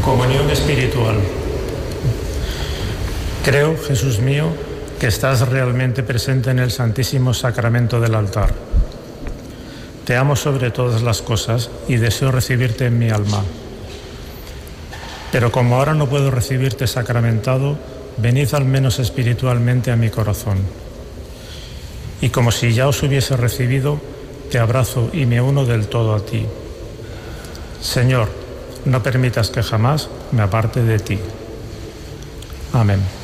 Comunión espiritual. Creo, Jesús mío, que estás realmente presente en el Santísimo Sacramento del altar. Te amo sobre todas las cosas y deseo recibirte en mi alma. Pero como ahora no puedo recibirte sacramentado, venid al menos espiritualmente a mi corazón. Y como si ya os hubiese recibido, te abrazo y me uno del todo a ti. Señor, no permitas que jamás me aparte de ti. Amén.